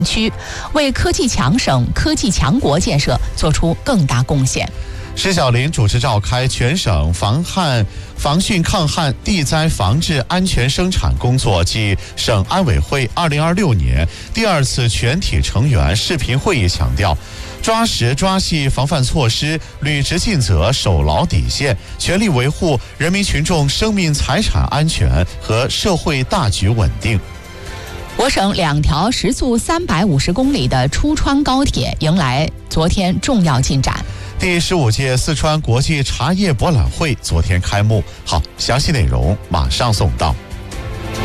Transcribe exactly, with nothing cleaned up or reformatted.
区，为科技强省、科技强国建设做出更大贡献。 施小林主持召开全省防旱、防汛抗旱、地灾防治安全生产工作暨省安委会二零二六年第二次全体成员视频会议，强调抓实抓细防范措施，履职尽责，守牢底线，全力维护人民群众生命财产安全和社会大局稳定。 我省两条时速三百五十公里的出川高铁迎来昨天重要进展。 第十五届四川国际茶叶博览会昨天开幕。好，详细内容马上送到。